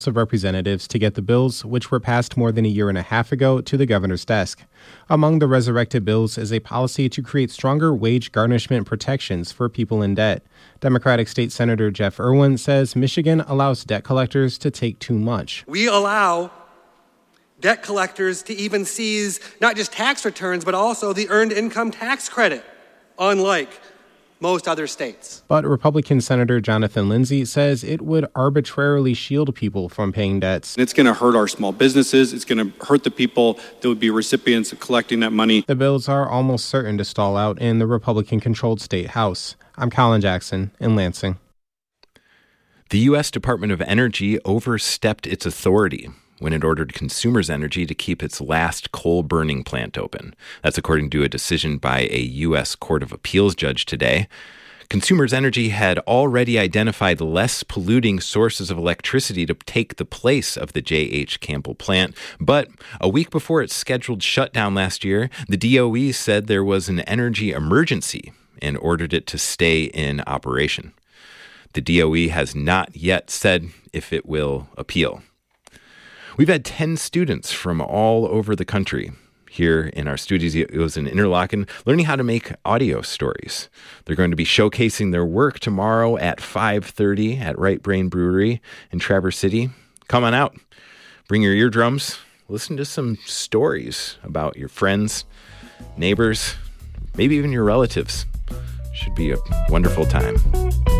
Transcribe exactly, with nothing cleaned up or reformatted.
of Representatives to get the bills, which were passed more than a year and a half ago, to the governor's desk. Among the resurrected bills is a policy to create stronger wage garnishment protections for people in debt. Democratic State Senator Jeff Irwin says Michigan allows debt collectors to take too much. We allow debt collectors to even seize not just tax returns, but also the earned income tax credit, unlike most other states. But Republican Senator Jonathan Lindsay says it would arbitrarily shield people from paying debts. It's going to hurt our small businesses. It's going to hurt the people that would be recipients of collecting that money. The bills are almost certain to stall out in the Republican-controlled state House. I'm Colin Jackson in Lansing. The U S Department of Energy overstepped its authority when it ordered Consumers Energy to keep its last coal-burning plant open. That's according to a decision by a U S Court of Appeals judge today. Consumers Energy had already identified less polluting sources of electricity to take the place of the J H Campbell plant. But a week before its scheduled shutdown last year, the D O E said there was an energy emergency and ordered it to stay in operation. The D O E has not yet said if it will appeal. We've had ten students from all over the country here in our studios in Interlochen learning how to make audio stories. They're going to be showcasing their work tomorrow at five thirty at Right Brain Brewery in Traverse City. Come on out. Bring your eardrums. Listen to some stories about your friends, neighbors, maybe even your relatives. Should be a wonderful time.